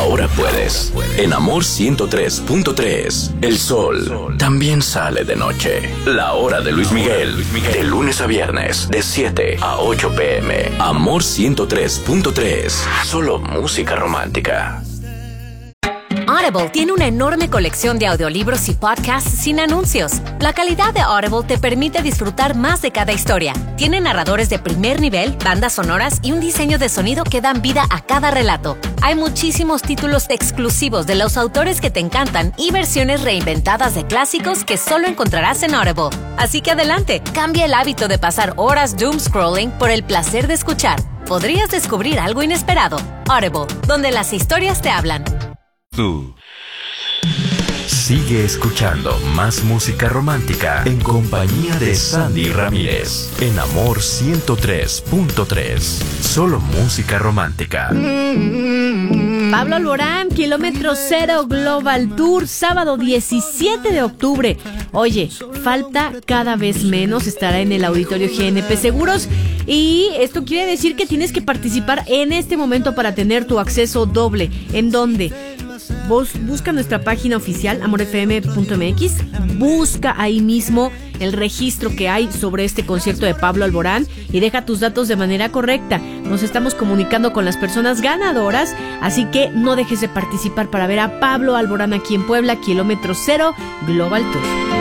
ahora puedes. En Amor 103.3, el sol también sale de noche. La hora de Luis Miguel, de lunes a viernes, de 7 a 8 p.m. Amor 103.3, solo música romántica. Audible tiene una enorme colección de audiolibros y podcasts sin anuncios. La calidad de Audible te permite disfrutar más de cada historia. Tiene narradores de primer nivel, bandas sonoras y un diseño de sonido que dan vida a cada relato. Hay muchísimos títulos exclusivos de los autores que te encantan y versiones reinventadas de clásicos que solo encontrarás en Audible. Así que adelante, cambia el hábito de pasar horas doom scrolling por el placer de escuchar. Podrías descubrir algo inesperado. Audible, donde las historias te hablan. Tú. Sigue escuchando más música romántica en compañía de Sandy Ramírez en Amor 103.3. Solo música romántica. Pablo Alborán, Kilómetro Cero Global Tour, sábado 17 de octubre. Oye, falta cada vez menos, estará en el Auditorio GNP Seguros. Y esto quiere decir que tienes que participar en este momento para tener tu acceso doble. ¿En dónde? Busca nuestra página oficial, amorfm.mx, busca ahí mismo el registro que hay sobre este concierto de Pablo Alborán y deja tus datos de manera correcta. Nos estamos comunicando con las personas ganadoras, así que no dejes de participar para ver a Pablo Alborán aquí en Puebla, Kilómetro Cero Global Tour.